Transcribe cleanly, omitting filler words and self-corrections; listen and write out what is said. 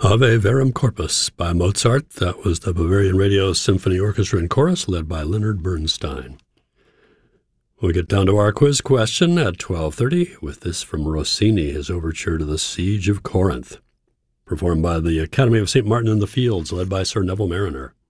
Ave Verum Corpus by Mozart. That was the Bavarian Radio Symphony Orchestra and Chorus, led by Leonard Bernstein. We get down to our quiz question at 12:30 with this from Rossini, his overture to the Siege of Corinth, performed by the Academy of St. Martin in the Fields, led by Sir Neville Mariner.